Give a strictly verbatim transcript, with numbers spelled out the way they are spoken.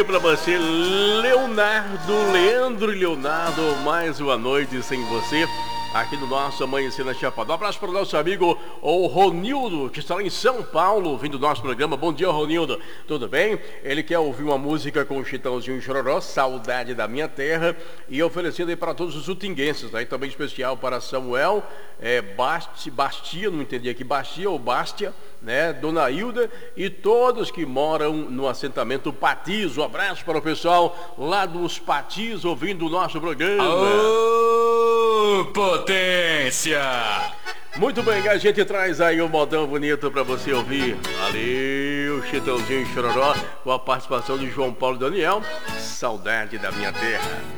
dia pra você, Leonardo, Leandro e Leonardo, mais uma noite sem você, aqui no nosso Amanhecer na Chapada. Um abraço para o nosso amigo, o Ronildo, que está lá em São Paulo, ouvindo o nosso programa. Bom dia, Ronildo. Tudo bem? Ele quer ouvir uma música com o Chitãozinho e Chororó, Saudade da Minha Terra, e oferecendo aí para todos os utinguenses, aí também especial para Samuel, é, Basti, Bastia, não entendi aqui, Bastia ou Bastia, né, Dona Hilda e todos que moram no assentamento Patis. Um abraço para o pessoal lá dos Patis, ouvindo o nosso programa. Ô, potência! Muito bem, a gente traz aí um modão bonito para você ouvir. Valeu, Chitãozinho e Chororó, com a participação de João Paulo e Daniel, Saudade da Minha Terra.